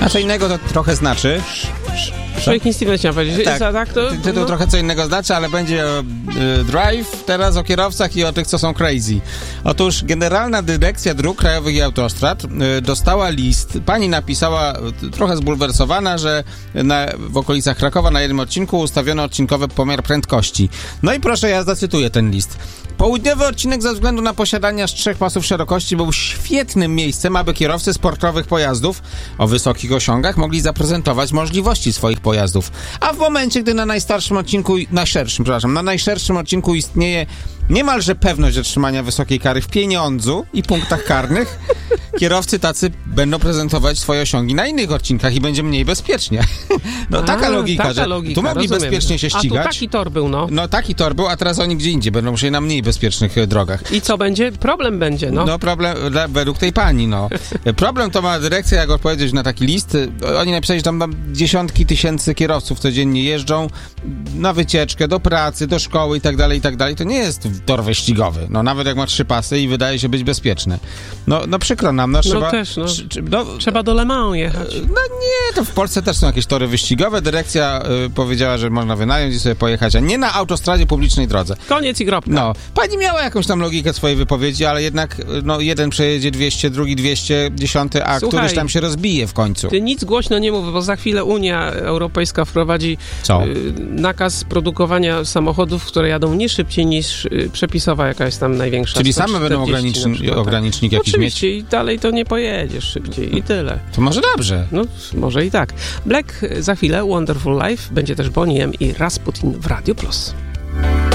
A co innego to trochę znaczy. Człowiek nic nie chciał powiedzieć. Tak, tytuł trochę co innego znaczy, ale będzie Drive, teraz o kierowcach i o tych, co są crazy. Otóż Generalna Dyrekcja Dróg Krajowych i Autostrad dostała list. Pani napisała, trochę zbulwersowana, że w okolicach Krakowa na jednym odcinku ustawiono odcinkowy pomiar prędkości. No i proszę, ja zacytuję ten list. Południowy odcinek ze względu na posiadanie aż 3 pasów szerokości był świetnym miejscem, aby kierowcy sportowych pojazdów o wysokich osiągach mogli zaprezentować możliwości swoich pojazdów. A w momencie, gdy na najszerszym odcinku istnieje niemalże pewność otrzymania wysokiej kary w pieniądzu i punktach karnych, kierowcy tacy będą prezentować swoje osiągi na innych odcinkach i będzie mniej bezpiecznie. No taka logika, że tu mogli bezpiecznie się ścigać. A tu taki tor był, no. No taki tor był, a teraz oni gdzie indziej będą musieli na mniej bezpiecznych drogach. I co będzie? Problem będzie, no. No problem według tej pani, no. Problem to ma dyrekcja, jak odpowiedzieć na taki list. Oni napisali, że tam dziesiątki tysięcy kierowców codziennie jeżdżą na wycieczkę, do pracy, do szkoły i tak dalej, i tak dalej. To nie jest tor wyścigowy. No nawet jak ma 3 pasy i wydaje się być bezpieczny. No przykro nam, no trzeba... Trzeba do Le Mans jechać. No nie, to w Polsce też są jakieś tory wyścigowe. Dyrekcja powiedziała, że można wynająć i sobie pojechać, a nie na autostradzie publicznej drodze. Koniec i kropka. No, pani miała jakąś tam logikę swojej wypowiedzi, ale jednak jeden przejedzie 200, drugi 210, a słuchaj, któryś tam się rozbije w końcu. Ty nic głośno nie mów, bo za chwilę Unia Europejska wprowadzi nakaz produkowania samochodów, które jadą nie szybciej niż przepisowa jakaś tam największa. Czyli same będą ogranicznik jakiś oczywiście mieć? I dalej to nie pojedziesz szybciej i tyle. To może dobrze. No, może i tak. Black za chwilę, Wonderful Life, będzie też Bonnie M i Rasputin w Radio Plus.